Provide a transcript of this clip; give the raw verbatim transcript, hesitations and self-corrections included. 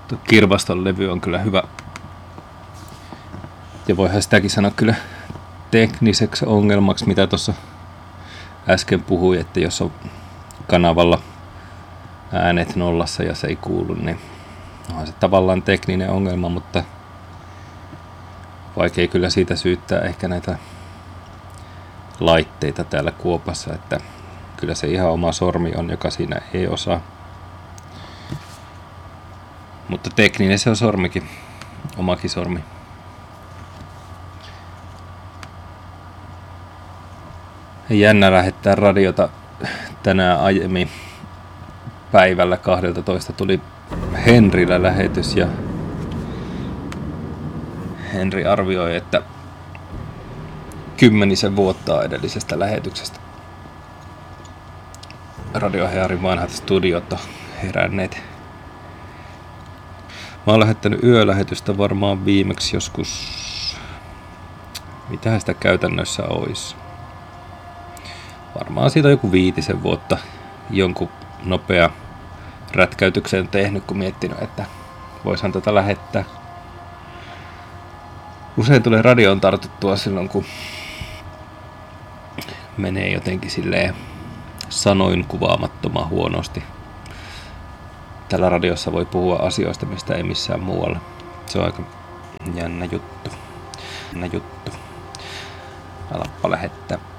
Tuo Kirvaston levy on kyllä hyvä. Ja voihan sitäkin sanoa kyllä tekniseksi ongelmaksi, mitä tuossa äsken puhui, että jos on kanavalla äänet nollassa ja se ei kuulu, niin onhan se tavallaan tekninen ongelma, mutta vaikea kyllä siitä syyttää ehkä näitä laitteita täällä kuopassa, että kyllä se ihan oma sormi on, joka siinä ei osaa. Mutta tekninen se on sormikin, omakin sormi. Jännä lähettää radiota tänään aiemmin päivällä kaksitoista tuli Henrillä lähetys ja Henri arvioi, että kymmenisen vuotta edellisestä lähetyksestä Radio Hearin vanhat studiot on heränneet. Mä oon lähettänyt yölähetystä varmaan viimeksi joskus, mitähän sitä käytännössä olisi. Varmaan siitä on joku viitisen vuotta jonkun nopea rätkäytyksen tehnyt, kun miettinyt, että voisihan tätä lähettää. Usein tulee radioon tartuttua silloin, kun menee jotenkin silleen sanoin kuvaamattoman huonosti. Tällä radiossa voi puhua asioista, mistä ei missään muualla. Se on aika jännä juttu. Jännä juttu. Alappa lähettää.